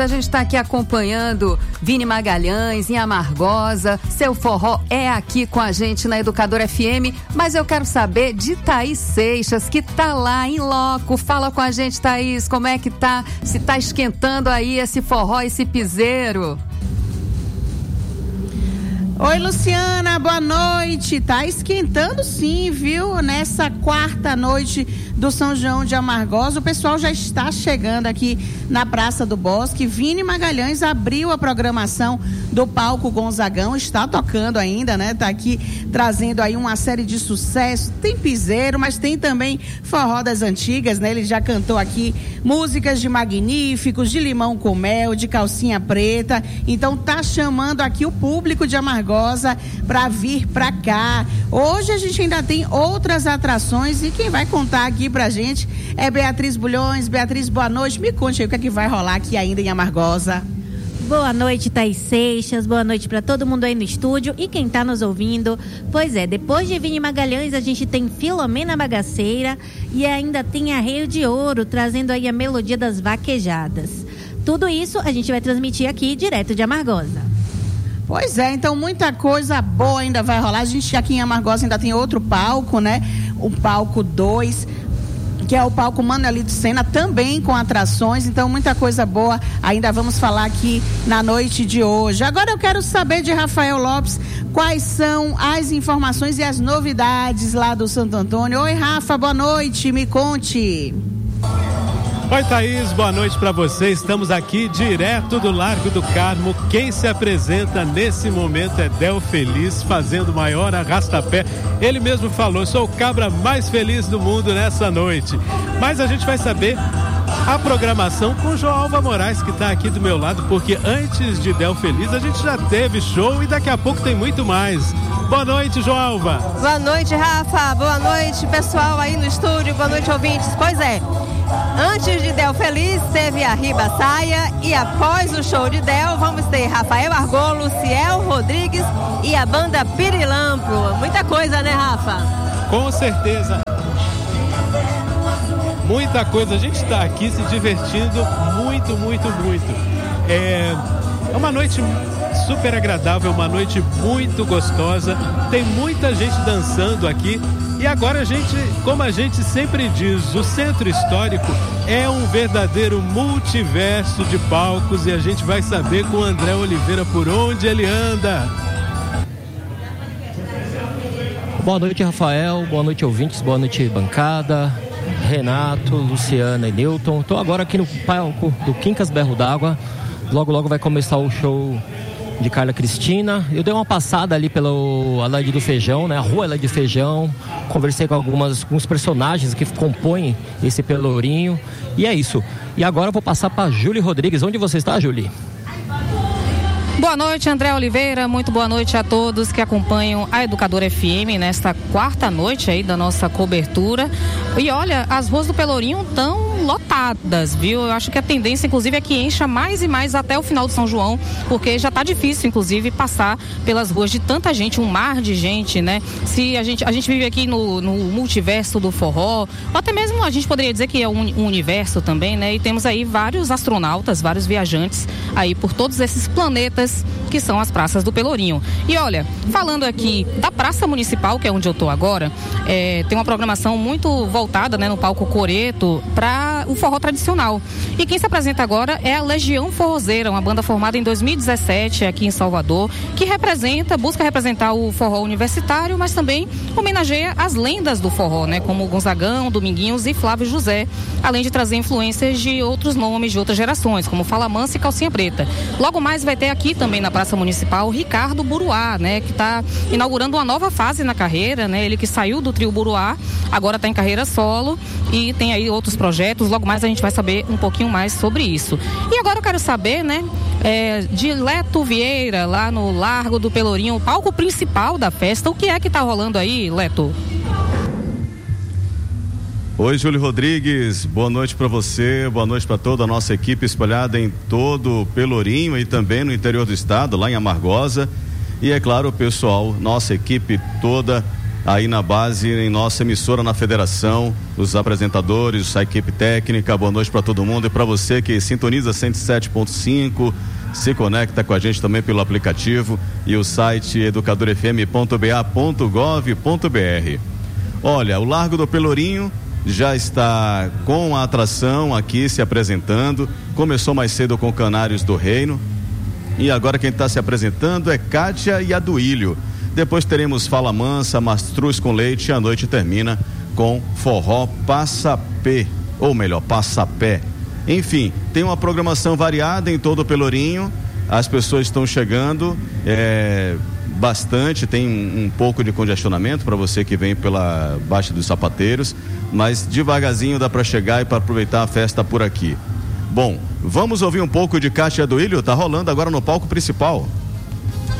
A gente está aqui acompanhando Vini Magalhães em Amargosa. Seu forró é aqui com a gente na Educadora FM, mas eu quero saber de Thaís Seixas, que tá lá em loco. Fala com a gente, Thaís, como é que tá? Se tá esquentando aí esse forró, esse piseiro? Oi, Luciana, boa noite. Tá esquentando sim, viu? Nessa quarta noite do São João de Amargosa, o pessoal já está chegando aqui na Praça do Bosque. Vini Magalhães abriu a programação do Palco Gonzagão, está tocando ainda, né? Tá aqui trazendo aí uma série de sucessos. Tem piseiro, mas tem também forró das antigas, né? Ele já cantou aqui músicas de Magníficos, de Limão com Mel, de Calcinha Preta. Então tá chamando aqui o público de Amargosa para vir para cá. Hoje a gente ainda tem outras atrações e quem vai contar aqui pra gente é Beatriz Bulhões. Beatriz, boa noite. Me conte aí o que é que vai rolar aqui ainda em Amargosa. Boa noite, Thaís Seixas. Boa noite para todo mundo aí no estúdio e quem tá nos ouvindo. Pois é, depois de Vini Magalhães, a gente tem Filomena Bagaceira e ainda tem Arreio de Ouro, trazendo aí a melodia das vaquejadas. Tudo isso a gente vai transmitir aqui, direto de Amargosa. Pois é, então muita coisa boa ainda vai rolar. A gente aqui em Amargosa ainda tem outro palco, né? O palco 2, que é o palco Manuelito Senna, também com atrações. Então muita coisa boa ainda vamos falar aqui na noite de hoje. Agora eu quero saber de Rafael Lopes quais são as informações e as novidades lá do Santo Antônio. Oi, Rafa, boa noite, me conte. Oi, Thaís, boa noite para você. Estamos aqui direto do Largo do Carmo. Quem se apresenta nesse momento é Del Feliz, fazendo o maior arrastapé. Ele mesmo falou, sou o cabra mais feliz do mundo nessa noite. Mas a gente vai saber a programação com Joalva Moraes, que está aqui do meu lado, porque antes de Del Feliz a gente já teve show e daqui a pouco tem muito mais. Boa noite, Joalva. Boa noite, Rafa. Boa noite, pessoal aí no estúdio. Boa noite, ouvintes. Pois é, antes de Del Feliz teve a Riba Saia e após o show de Del vamos ter Rafael Argolo, Ciel Rodrigues e a banda Pirilampo. Muita coisa, né, Rafa? Com certeza. Muita coisa. A gente está aqui se divertindo muito, muito, muito. É uma noite super agradável, uma noite muito gostosa. Tem muita gente dançando aqui. E agora como a gente sempre diz, o Centro Histórico é um verdadeiro multiverso de palcos e a gente vai saber com o André Oliveira por onde ele anda. Boa noite, Rafael. Boa noite, ouvintes. Boa noite, bancada. Renato, Luciana e Newton. Estou agora aqui no palco do Quincas Berro d'Água. Logo, logo vai começar o show de Carla Cristina. Eu dei uma passada ali pela Alaide do Feijão, né? A Rua Alaide do Feijão. Conversei com alguns personagens que compõem esse pelourinho. E é isso. E agora eu vou passar para Júlia Rodrigues. Onde você está, Júlia? Boa noite, André Oliveira, muito boa noite a todos que acompanham a Educadora FM nesta quarta noite aí da nossa cobertura. E olha, as ruas do Pelourinho estão lotadas, viu? Eu acho que a tendência, inclusive, é que encha mais e mais até o final do São João, porque já está difícil, inclusive, passar pelas ruas de tanta gente, um mar de gente, né? Se a gente vive aqui no multiverso do forró, ou até mesmo a gente poderia dizer que é um universo também, né? E temos aí vários astronautas, vários viajantes aí por todos esses planetas que são as praças do Pelourinho. E olha, falando aqui da Praça Municipal, que é onde eu estou agora, tem uma programação muito voltada, né, no palco Coreto, para o forró tradicional. E quem se apresenta agora é a Legião Forrozeira, uma banda formada em 2017 aqui em Salvador, que busca representar o forró universitário, mas também homenageia as lendas do forró, né, como Gonzagão, Dominguinhos e Flávio José, além de trazer influências de outros nomes de outras gerações, como Fala Mansa e Calcinha Preta. Logo mais vai ter aqui também na Praça Municipal Ricardo Buruá, né, que está inaugurando uma nova fase na carreira, né, ele que saiu do trio Buruá, agora está em carreira solo e tem aí outros projetos. Logo mais a gente vai saber um pouquinho mais sobre isso. E agora eu quero saber, né, de Leto Vieira, lá no Largo do Pelourinho, o palco principal da festa. O que é que está rolando aí, Leto? Oi, Júlia Rodrigues, boa noite para você, boa noite para toda a nossa equipe espalhada em todo o Pelourinho e também no interior do estado, lá em Amargosa. E é claro, pessoal, nossa equipe toda aí na base, em nossa emissora, na federação, os apresentadores, a equipe técnica. Boa noite para todo mundo e para você que sintoniza 107.5, se conecta com a gente também pelo aplicativo e o site educadorfm.ba.gov.br. Olha, o Largo do Pelourinho já está com a atração aqui se apresentando. Começou mais cedo com Canários do Reino e agora quem está se apresentando é Kátia e Aduílio. Depois teremos Fala Mansa, Mastruz com Leite e a noite termina com Forró Passapé, ou melhor, Passapé. Enfim, tem uma programação variada em todo o Pelourinho. As pessoas estão chegando bastante, tem um pouco de congestionamento para você que vem pela Baixa dos Sapateiros, mas devagarzinho dá para chegar e para aproveitar a festa por aqui. Bom, vamos ouvir um pouco de Kátia Aduílio, tá rolando agora no palco principal.